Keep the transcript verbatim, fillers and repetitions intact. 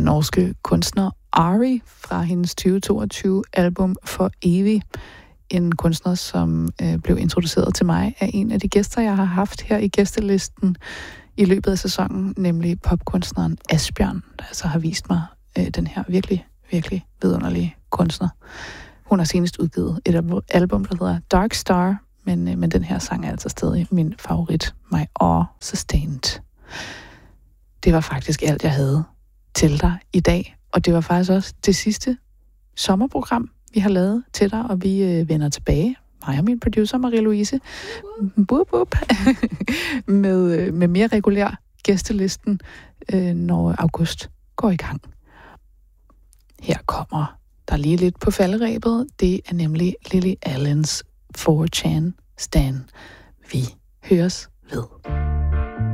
norske kunstner Ari fra hendes tyve toogtyve album For Evig. En kunstner, som øh, blev introduceret til mig af en af de gæster, jeg har haft her i gæstelisten i løbet af sæsonen, nemlig popkunstneren Asbjørn, der altså har vist mig øh, den her virkelig, virkelig vidunderlige kunstner. Hun har senest udgivet et album, der hedder Dark Star, men, øh, men den her sang er altså stadig min favorit, My Awe Sustained. Det var faktisk alt, jeg havde til dig i dag, og det var faktisk også det sidste sommerprogram, vi har lavet til dig, og vi øh, vender tilbage, mig og min producer Marie-Louise, bup, bup, med, øh, med mere regulær gæstelisten, øh, når august går i gang. Her kommer der lige lidt på falderebet. Det er nemlig Lily Allens four chan Stan. Vi høres ved.